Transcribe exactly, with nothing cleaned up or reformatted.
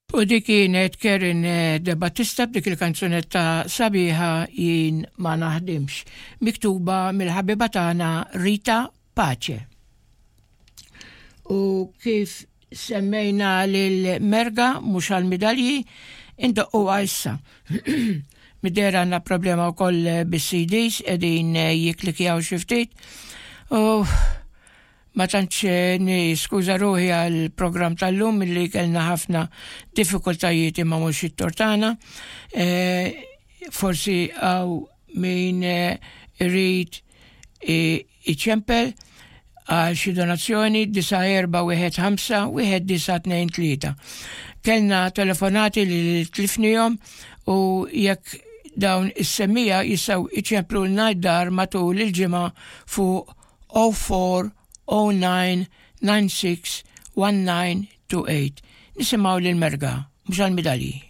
U dik kienet Karen De Battista b'dik il-kanzunetta sabiħa jien ma naħdimx, miktuba mill-ħabiba tagħna Rita Pace. U kif semmejna lil-merga mhux għall-midalji, indoqqu issa. Midera għandna problema wkoll bis-C Ds qegħdin jiklikjaw xi ftit. U ma tantx niskuża ruħi għall-programm tal-lum milli kellna ħafna diffikultajiet imma mhux it-tortana. E, forsi għaw min irid iċempel għal xi donazzjoni disa' erba' wieħed ħamsa wieħed disa' tnejn tlieta. Kellna telefonati li tlifnihom u jekk dawn is-semmija jistgħu iċemplu lna d-dar matul il-ġimgħa fuq oh four oh nine nine six one nine two eight. Nisimgħu lil merga mhux għall-midalji.